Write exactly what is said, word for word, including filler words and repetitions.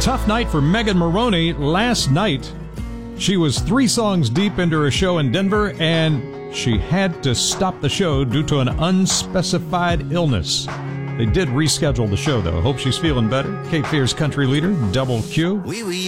tough night for Megan Moroney last night. She was three songs deep into her show in Denver, and she had to stop the show due to an unspecified illness. They did reschedule the show, though. Hope she's feeling better. Cape Fear's country leader, Double Q. Oui, oui.